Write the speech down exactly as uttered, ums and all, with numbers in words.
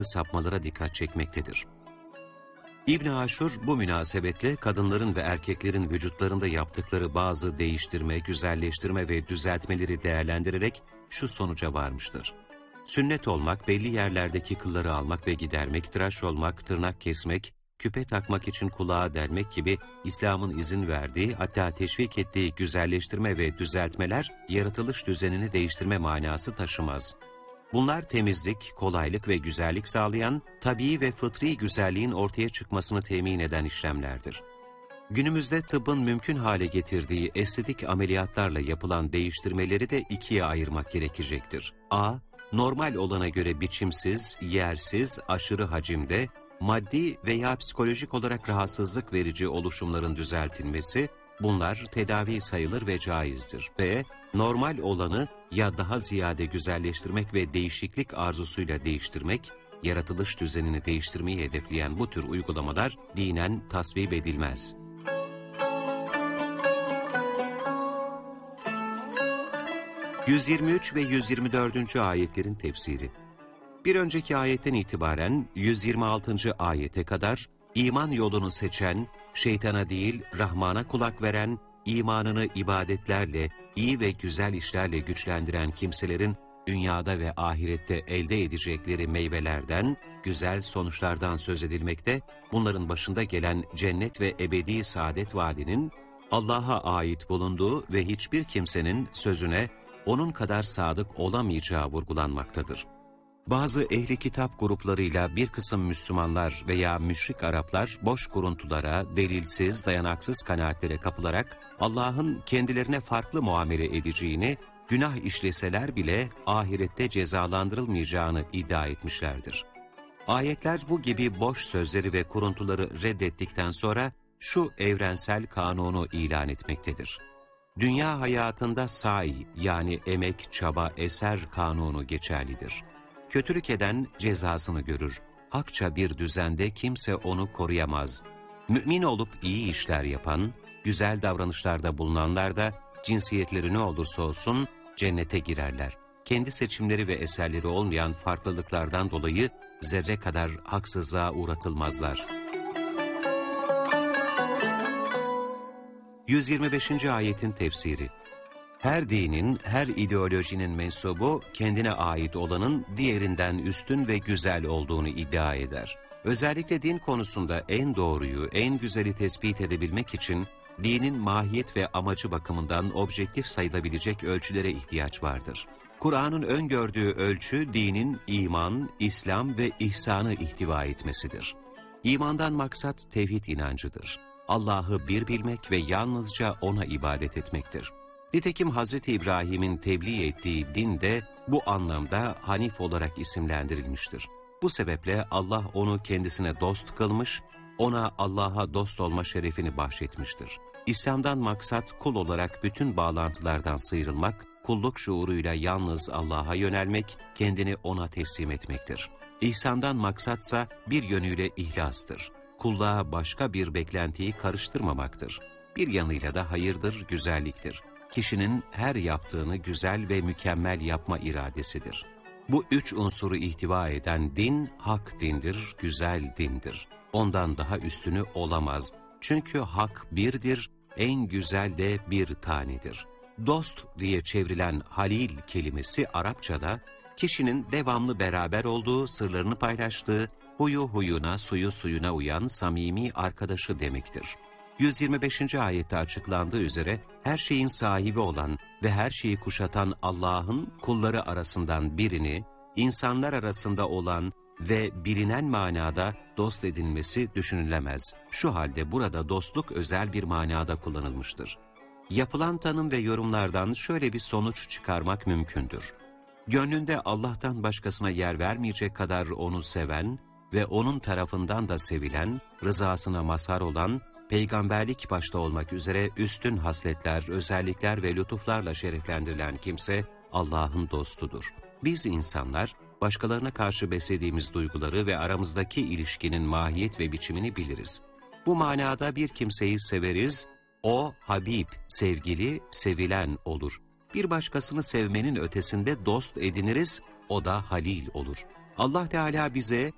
sapmalara dikkat çekmektedir. İbn Aşur bu münasebetle kadınların ve erkeklerin vücutlarında yaptıkları bazı değiştirme, güzelleştirme ve düzeltmeleri değerlendirerek şu sonuca varmıştır. Sünnet olmak, belli yerlerdeki kılları almak ve gidermek, tıraş olmak, tırnak kesmek, küpe takmak için kulağa delmek gibi İslam'ın izin verdiği, hatta teşvik ettiği güzelleştirme ve düzeltmeler, yaratılış düzenini değiştirme manası taşımaz. Bunlar temizlik, kolaylık ve güzellik sağlayan, tabii ve fıtri güzelliğin ortaya çıkmasını temin eden işlemlerdir. Günümüzde tıbbın mümkün hale getirdiği estetik ameliyatlarla yapılan değiştirmeleri de ikiye ayırmak gerekecektir. A. Normal olana göre biçimsiz, yersiz, aşırı hacimde, maddi veya psikolojik olarak rahatsızlık verici oluşumların düzeltilmesi, bunlar tedavi sayılır ve caizdir. B. Normal olanı ya daha ziyade güzelleştirmek ve değişiklik arzusuyla değiştirmek, yaratılış düzenini değiştirmeyi hedefleyen bu tür uygulamalar dinen tasvip edilmez. yüz yirmi üç ve yüz yirmi dördüncü ayetlerin tefsiri. Bir önceki ayetten itibaren yüz yirmi altıncı ayete kadar iman yolunu seçen, şeytana değil Rahman'a kulak veren, imanını ibadetlerle, iyi ve güzel işlerle güçlendiren kimselerin dünyada ve ahirette elde edecekleri meyvelerden, güzel sonuçlardan söz edilmekte, bunların başında gelen cennet ve ebedi saadet vaadinin Allah'a ait bulunduğu ve hiçbir kimsenin sözüne onun kadar sadık olamayacağı vurgulanmaktadır. Bazı ehli kitap gruplarıyla bir kısım Müslümanlar veya müşrik Araplar boş kuruntulara, delilsiz, dayanaksız kanaatlere kapılarak Allah'ın kendilerine farklı muamele edeceğini, günah işleseler bile ahirette cezalandırılmayacağını iddia etmişlerdir. Ayetler bu gibi boş sözleri ve kuruntuları reddettikten sonra şu evrensel kanunu ilan etmektedir. Dünya hayatında sa'i yani emek, çaba, eser kanunu geçerlidir. Kötülük eden cezasını görür. Hakça bir düzende kimse onu koruyamaz. Mümin olup iyi işler yapan, güzel davranışlarda bulunanlar da cinsiyetleri ne olursa olsun cennete girerler. Kendi seçimleri ve eserleri olmayan farklılıklardan dolayı zerre kadar haksızlığa uğratılmazlar. yüz yirmi beşinci ayetin tefsiri. Her dinin, her ideolojinin mensubu kendine ait olanın diğerinden üstün ve güzel olduğunu iddia eder. Özellikle din konusunda en doğruyu, en güzeli tespit edebilmek için dinin mahiyet ve amacı bakımından objektif sayılabilecek ölçülere ihtiyaç vardır. Kur'an'ın öngördüğü ölçü dinin iman, İslam ve ihsanı ihtiva etmesidir. İmandan maksat tevhid inancıdır. Allah'ı bir bilmek ve yalnızca O'na ibadet etmektir. Nitekim Hazreti İbrahim'in tebliğ ettiği din de bu anlamda Hanif olarak isimlendirilmiştir. Bu sebeple Allah onu kendisine dost kılmış, ona Allah'a dost olma şerefini bahşetmiştir. İslam'dan maksat kul olarak bütün bağlantılardan sıyrılmak, kulluk şuuruyla yalnız Allah'a yönelmek, kendini O'na teslim etmektir. İhsandan maksatsa bir yönüyle ihlastır. Kulluğa başka bir beklentiyi karıştırmamaktır. Bir yanıyla da hayırdır, güzelliktir. Kişinin her yaptığını güzel ve mükemmel yapma iradesidir. Bu üç unsuru ihtiva eden din, hak dindir, güzel dindir. Ondan daha üstünü olamaz. Çünkü hak birdir, en güzel de bir tanedir. Dost diye çevrilen halil kelimesi Arapçada, kişinin devamlı beraber olduğu, sırlarını paylaştığı, huyu huyuna, suyu suyuna uyan samimi arkadaşı demektir. yüz yirmi beşinci ayette açıklandığı üzere her şeyin sahibi olan ve her şeyi kuşatan Allah'ın kulları arasından birini, insanlar arasında olan ve bilinen manada dost edinmesi düşünülemez. Şu halde burada dostluk özel bir manada kullanılmıştır. Yapılan tanım ve yorumlardan şöyle bir sonuç çıkarmak mümkündür. Gönlünde Allah'tan başkasına yer vermeyecek kadar onu seven ve onun tarafından da sevilen, rızasına mazhar olan, peygamberlik başta olmak üzere üstün hasletler, özellikler ve lütuflarla şereflendirilen kimse Allah'ın dostudur. Biz insanlar, başkalarına karşı beslediğimiz duyguları ve aramızdaki ilişkinin mahiyet ve biçimini biliriz. Bu manada bir kimseyi severiz, o Habib, sevgili, sevilen olur. Bir başkasını sevmenin ötesinde dost ediniriz, o da halil olur. Allah Teala bize